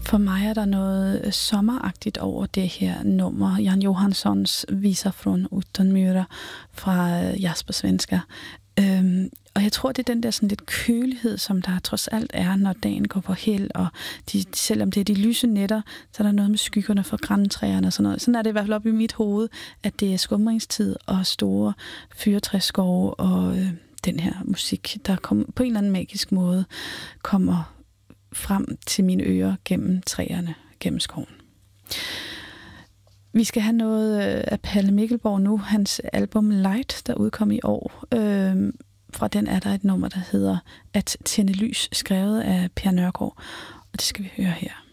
For mig er der noget sommeragtigt over det her nummer. Jan Johanssons Visa från Utanmyra fra Jasper Svenska. Og jeg tror, det er den der sådan lidt kølighed, som der trods alt er, når dagen går på held, og selvom det er de lyse nætter, så er der noget med skyggerne fra grantræerne og sådan noget. Sådan er det i hvert fald op i mit hoved, at det er skumringstid og store fyrretræsskove og den her musik, der på en eller anden magisk måde kommer frem til mine ører gennem træerne, gennem skoven. Vi skal have noget af Palle Mikkelborg nu, hans album Light, der udkom i år. Fra den er der et nummer, der hedder At tænde lys, skrevet af Per Nørgaard, og det skal vi høre her.